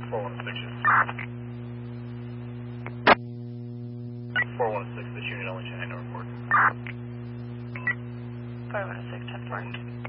416. 416, this unit only China report. 416, 10-4.